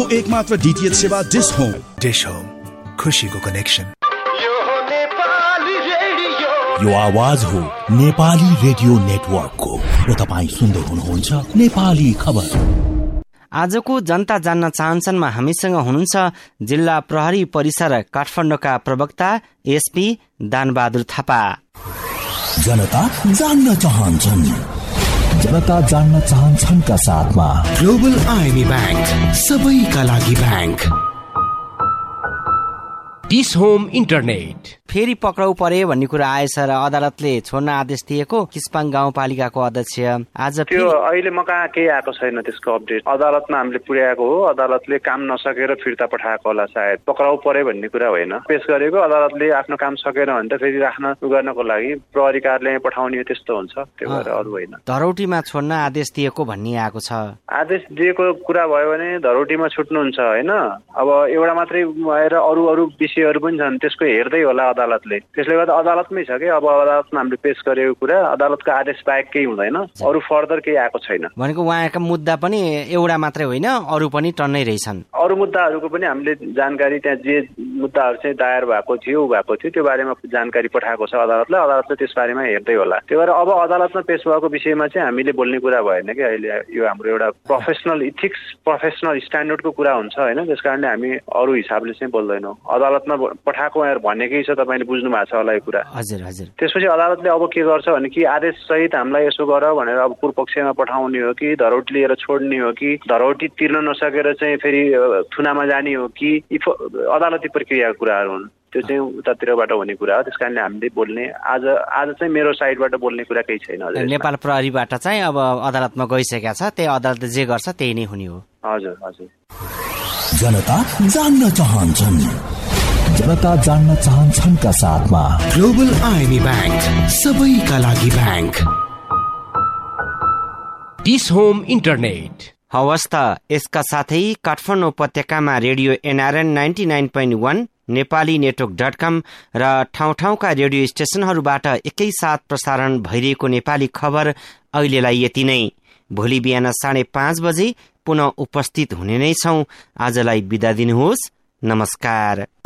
एकमात्र डीटीएच सेवा dish home. Dish home, खुशीको कनेक्सन। यो आवाज हो नेपाली रेडियो नेटवर्कको र तपाईं सुन्दै हुनुहुन्छ नेपाली खबर। आजको जनता जान्न चाहन्छनमा हामीसँग हुनुहुन्छ जिल्ला प्रहरी परिसर काठमाडौँका प्रवक्ता एसपी दानबहादुर थापा। जनता जान्न चाहन्छन्, जनता जान्न चाहन्छन् का साथमा ग्लोबल आईएमई बैंक, सबैका लागि बैंक। डिश होम इन्टरनेट फेरि पक्राउ परे भन्ने कुरा आएछ र अदालतले छोड्न आदेश दिएको किस्पाङ गाउँपालिकाको अध्यक्ष आज त्यो अहिले म कहाँ केही आएको छैन त्यसको अपडेट। अदालतमा हामीले पुर्याएको हो, अदालतले काम नसकेर फिर्ता पठाएको होला, सायद पक्राउ परे भन्ने कुरा होइन। पेश गरेको अदालतले आफ्नो काम सकेन भने त फेरि राख्न गर्नको लागि प्रहरी कार्यालय पठाउने त्यस्तो हुन्छ, त्यो भएर अरू होइन। धरौटीमा छोड्न आदेश दिएको भन्ने आएको छ। आदेश दिएको कुरा भयो भने धरौटीमा छुट्नुहुन्छ होइन। अब एउटा मात्रै भएर अरू अरू विषयहरू पनि छन्, त्यसको हेर्दै होला अदालतले। त्यसले गर्दा अदालतमै छ कि अब अदालतमा हामीले पेश गरेको कुरा अदालतको आदेश बाहेक केही हुँदैन, अरू फर्दर केही आएको छैन। भनेको उहाँका मुद्दा पनि एउटा मात्रै होइन, अरू पनि टन्नै रहेछन्। अरू मुद्दाहरूको पनि हामीले जानकारी, त्यहाँ जे मुद्दाहरू चाहिँ दायर भएको थियो त्यो बारेमा जानकारी पठाएको छ अदालतलाई। अदालतले त्यस बारेमा हेर्दै होला। त्यही भएर अब अदालतमा पेश भएको विषयमा चाहिँ हामीले बोल्ने कुरा भएन कि अहिले। यो हाम्रो एउटा प्रोफेसनल इथिक्स, प्रोफेसनल स्ट्यान्डर्डको कुरा हुन्छ होइन। त्यस कारणले हामी अरू हिसाबले चाहिँ बोल्दैनौँ। अदालतमा पठाएको भनेकै छ, तपाईँले बुझ्नु भएको छ होला यो कुरा। हजुर हजुर। त्यसपछि अदालतले अब के गर्छ भने कि आदेश सहित हामीलाई यसो गर भनेर अब पूर्व पक्षमा पठाउने हो कि धरौटी लिएर छोड्ने हो कि धरौटी तिर्न नसकेर चाहिँ फेरि थुनामा जाने हो कि अदालती प्रक्रियाको कुराहरू हुन्। त्यो चाहिँ उतातिरबाट हुने कुरा हो। त्यस कारणले हामीले बोल्ने आज चाहिँ मेरो साइडबाट बोल्ने कुरा केही छैन। नेपाल प्रहरीबाट चाहिँ अब अदालतमा गइसकेका छ, त्यही अदालतले जे गर्छ त्यही नै हुने हो। हजुर हजुर। जनता जान्न चाहन्छन्, जनता जान्न चाहन्छन् का साथमा ग्लोबल आईएमई बैंक, सबैका लागि बैंक। Dish home internet. हवस् त, यसका साथै काठमाडौँ उपत्यकामा रेडियो NRN 99.1, नेपाली नेटवर्क.com र ठाउँ ठाउँका रेडियो स्टेशनहरूबाट एकैसाथ प्रसारण भइरहेको नेपाली खबर अहिलेलाई यति नै। भोलि बिहान 5:30 बजे पुनः उपस्थित हुने नै छौं। आजलाई बिदा दिनुहोस्, नमस्कार।